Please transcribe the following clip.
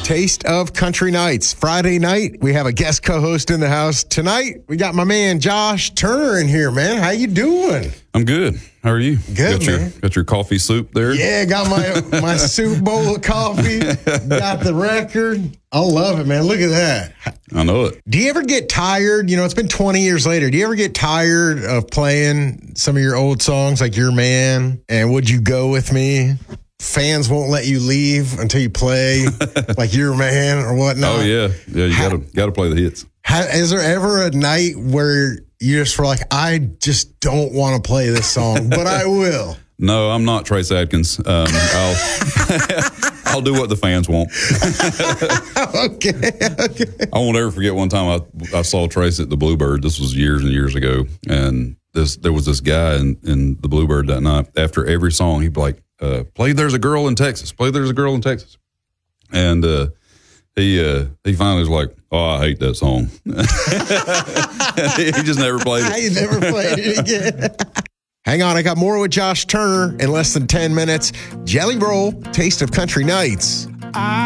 Taste of Country Nights. Friday night, we have a guest co-host in the house. Tonight, we got my man Josh Turner in here, man. How you doing? I'm good. How are you? Good, man. Got your coffee soup there? Yeah, got my soup bowl of coffee. Got the record. I love it, man. Look at that. I know it. Do you ever get tired? You know, it's been 20 years later. Do you ever get tired of playing some of your old songs like Your Man and Would You Go With Me? Fans won't let you leave until you play like Your Man or whatnot. Oh, yeah. Yeah, you gotta play the hits. Is there ever a night where you just were like, I just don't want to play this song, but I will? No, I'm not Trace Adkins. I'll do what the fans want. Okay. I won't ever forget one time I saw Trace at the Bluebird. This was years and years ago. And there was this guy in the Bluebird that night. After every song, he'd be like, play There's a Girl in Texas. Play There's a Girl in Texas. And he finally was like, oh, I hate that song. He just never played it. He never played it again. Hang on, I got more with Josh Turner in less than 10 minutes. Jelly Roll, Taste of Country Nights.